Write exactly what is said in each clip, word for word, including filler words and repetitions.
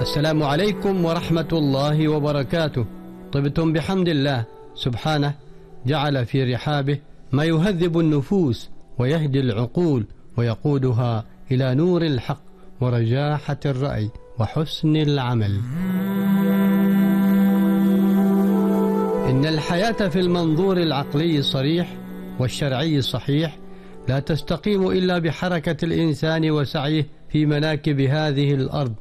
السلام عليكم ورحمة الله وبركاته. طبتم بحمد الله سبحانه، جعل في رحابه ما يهذب النفوس ويهدي العقول ويقودها إلى نور الحق ورجاحة الرأي وحسن العمل. إن الحياة في المنظور العقلي الصريح والشرعي الصحيح لا تستقيم إلا بحركة الإنسان وسعيه في مناكب هذه الأرض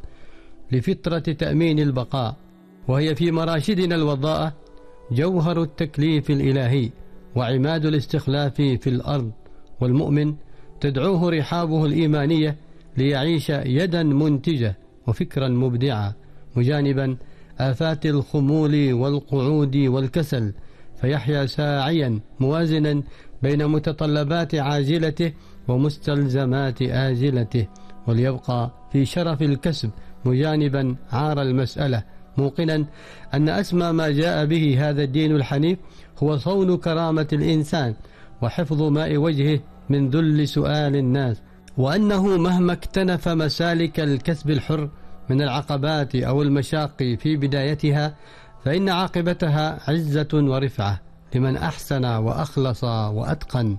لفطرة تأمين البقاء، وهي في مراشدنا الوضاءة جوهر التكليف الإلهي وعماد الاستخلاف في الأرض، والمؤمن تدعوه رحابه الإيمانية ليعيش يدا منتجة وفكرا مبدعا، مجانبا آفات الخمول والقعود والكسل، فيحيا ساعيا موازنا بين متطلبات عاجلته ومستلزمات آجلته، وليبقى في شرف الكسب مجانبا عار المسألة، موقنا أن أسمى ما جاء به هذا الدين الحنيف هو صون كرامة الإنسان وحفظ ماء وجهه من ذل سؤال الناس، وأنه مهما اكتنف مسالك الكسب الحر من العقبات أو المشاق في بدايتها فإن عاقبتها عزة ورفعة لمن أحسن وأخلص وأتقن.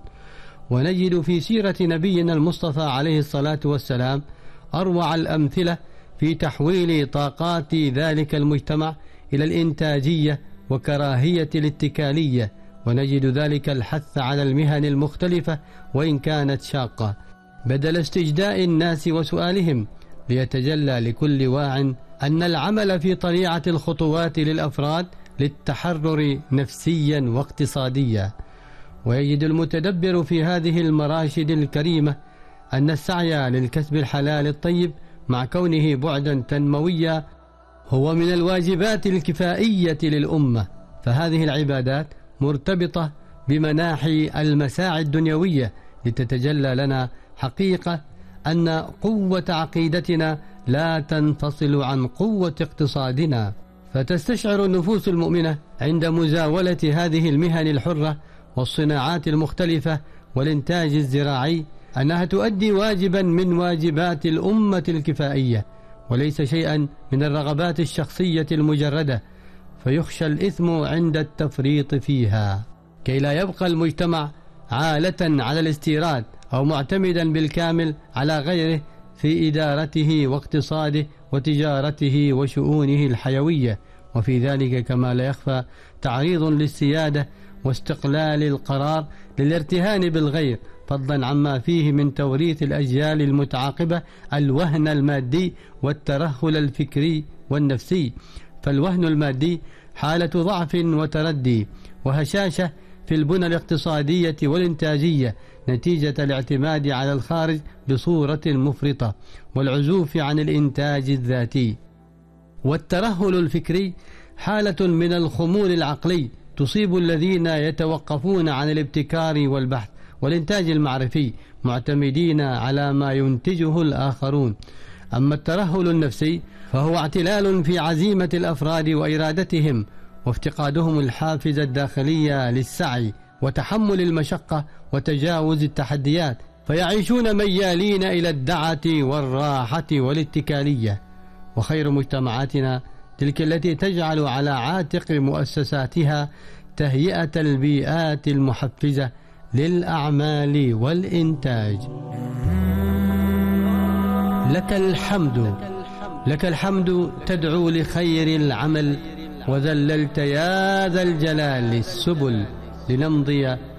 ونجد في سيرة نبينا المصطفى عليه الصلاة والسلام أروع الأمثلة في تحويل طاقات ذلك المجتمع إلى الإنتاجية وكراهية الاتكالية، ونجد ذلك الحث على المهن المختلفة وإن كانت شاقة بدل استجداء الناس وسؤالهم، ليتجلى لكل واع أن العمل في طليعة الخطوات للأفراد للتحرر نفسيا واقتصاديا. ويجد المتدبر في هذه المراشد الكريمة أن السعي للكسب الحلال الطيب مع كونه بعدا تنمويا هو من الواجبات الكفائية للأمة، فهذه العبادات مرتبطة بمناحي المساعي الدنيوية لتتجلى لنا حقيقة أن قوة عقيدتنا لا تنفصل عن قوة اقتصادنا، فتستشعر النفوس المؤمنة عند مزاولة هذه المهن الحرة والصناعات المختلفة والإنتاج الزراعي أنها تؤدي واجبا من واجبات الأمة الكفائية وليس شيئا من الرغبات الشخصية المجردة، فيخشى الإثم عند التفريط فيها كي لا يبقى المجتمع عالة على الاستيراد أو معتمدا بالكامل على غيره في إدارته واقتصاده وتجارته وشؤونه الحيوية. وفي ذلك كما لا يخفى تعريض للسيادة واستقلال القرار للارتهان بالغير، فضلا عما فيه من توريث الأجيال المتعاقبة الوهن المادي والترهل الفكري والنفسي. فالوهن المادي حالة ضعف وتردي وهشاشة في البنى الاقتصادية والإنتاجية نتيجة الاعتماد على الخارج بصورة مفرطة والعزوف عن الإنتاج الذاتي. والترهل الفكري حالة من الخمول العقلي تصيب الذين يتوقفون عن الابتكار والبحث والإنتاج المعرفي معتمدين على ما ينتجه الآخرون. أما الترهل النفسي فهو اعتلال في عزيمة الأفراد وإرادتهم وافتقادهم الحافز الداخلية للسعي وتحمل المشقة وتجاوز التحديات، فيعيشون ميالين إلى الدعة والراحة والاتكالية. وخير مجتمعاتنا تلك التي تجعل على عاتق مؤسساتها تهيئة البيئات المحفزة للأعمال والإنتاج. لك الحمد، لك الحمد تدعو لخير العمل، وذللت يا ذا الجلال السبل لنمضي